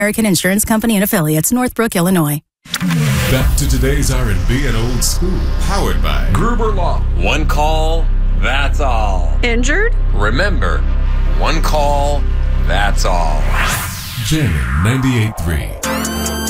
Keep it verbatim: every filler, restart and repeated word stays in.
American Insurance Company and Affiliates, Northbrook, Illinois. Back to today's R and B and Old School, powered by Gruber Law. One call, that's all. Injured? Remember, one call, that's all. Jamming ninety-eight point three.